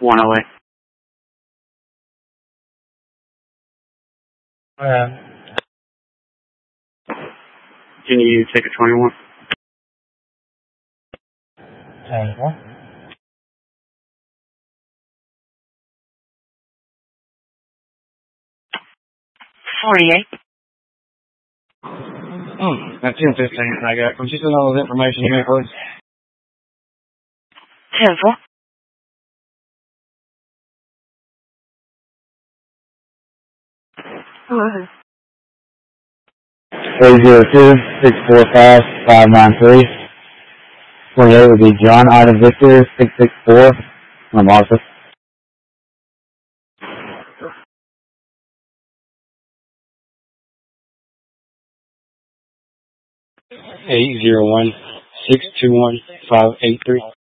108. Can you take a 21? What? 48. That's 1015 I got. Can you send all this information to me, please? 10-4. Hello. 802-645-593. 48 would be John Ida Victor 664 from Martha. 801-621-583.